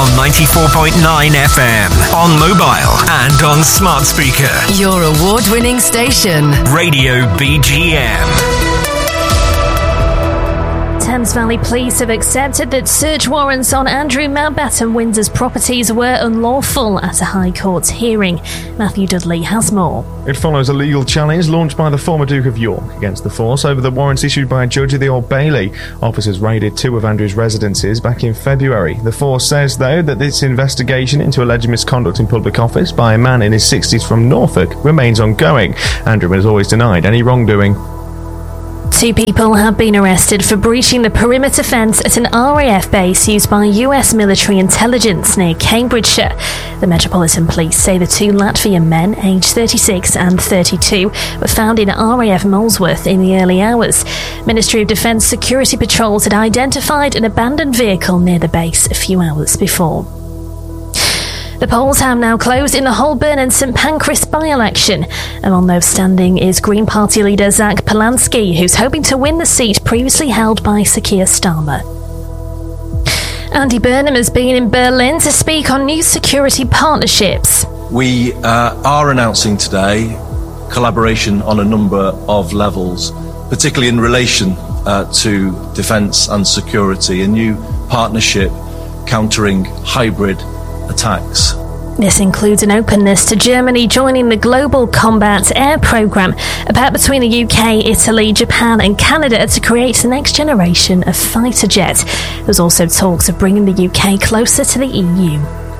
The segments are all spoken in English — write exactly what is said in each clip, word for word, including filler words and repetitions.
on ninety-four point nine F M, on mobile and on smart speaker. Your award-winning station, Radio B G M. Thames Valley Police have accepted that search warrants on Andrew Mountbatten Windsor's properties were unlawful at a High Court hearing. Matthew Dudley has more. It follows a legal challenge launched by the former Duke of York against the force over the warrants issued by a judge of the Old Bailey. Officers raided two of Andrew's residences back in February. The force says, though, that this investigation into alleged misconduct in public office by a man in his sixties from Norfolk remains ongoing. Andrew has always denied any wrongdoing. Two people have been arrested for breaching the perimeter fence at an R A F base used by U S military intelligence near Cambridgeshire. The Metropolitan Police say the two Latvian men, aged thirty-six and thirty-two, were found in R A F Molesworth in the early hours. Ministry of Defence security patrols had identified an abandoned vehicle near the base a few hours before. The polls have now closed in the Holborn and St Pancras by-election. Among those standing is Green Party leader Zach Polanski, who's hoping to win the seat previously held by Sir Keir Starmer. Andy Burnham has been in Berlin to speak on new security partnerships. We uh, are announcing today collaboration on a number of levels, particularly in relation uh, to defence and security, a new partnership countering hybrid attacks. This includes an openness to Germany joining the Global Combat Air Programme, a pact between the U K, Italy, Japan and Canada to create the next generation of fighter jet. There's also talks of bringing the U K closer to the E U.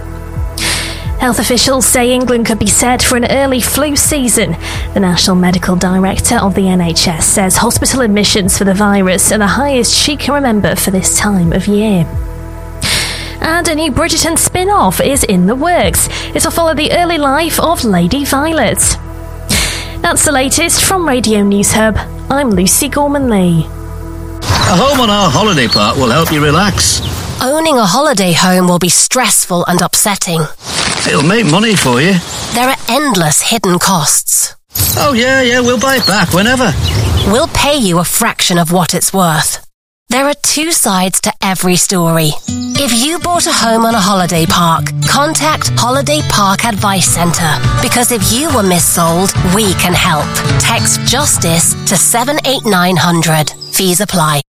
Health officials say England could be set for an early flu season. The National Medical Director of the N H S says hospital admissions for the virus are the highest she can remember for this time of year. And a new Bridgerton spin-off is in the works. It'll follow the early life of Lady Violet. That's the latest from Radio News Hub. I'm Lucy Gorman-Lee. A home on our holiday park will help you relax. Owning a holiday home will be stressful and upsetting. It'll make money for you. There are endless hidden costs. Oh yeah, yeah, we'll buy it back whenever. We'll pay you a fraction of what it's worth. There are two sides to every story. If you bought a home on a holiday park, contact Holiday Park Advice Centre. Because if you were missold, we can help. Text JUSTICE to seven eight nine hundred. Fees apply.